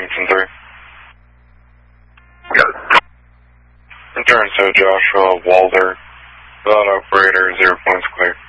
10-3. Got it. Return to Joshua Walder. Pilot operator, 0 points clear.